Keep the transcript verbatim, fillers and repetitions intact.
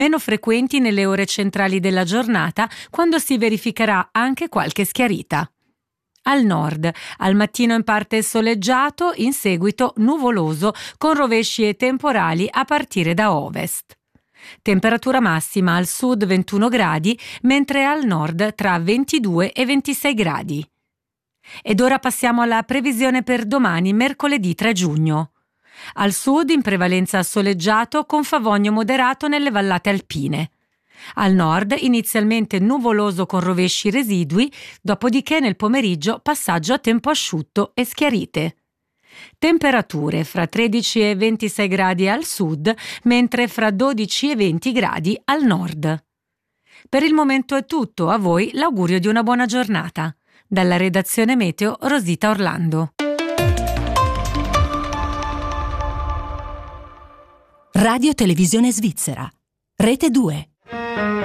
meno frequenti nelle ore centrali della giornata, quando si verificherà anche qualche schiarita. Al nord, al mattino in parte soleggiato, in seguito nuvoloso, con rovesci e temporali a partire da ovest. Temperatura massima al sud ventuno gradi, mentre al nord tra ventidue e ventisei gradi. Ed ora passiamo alla previsione per domani, mercoledì tre giugno. Al sud in prevalenza soleggiato con favogno moderato nelle vallate alpine. Al nord inizialmente nuvoloso con rovesci residui, dopodiché nel pomeriggio passaggio a tempo asciutto e schiarite. Temperature fra tredici e ventisei gradi al sud, mentre fra dodici e venti gradi al nord. Per il momento è tutto, a voi l'augurio di una buona giornata. Dalla redazione Meteo, Rosita Orlando. Radio Televisione Svizzera, Rete due.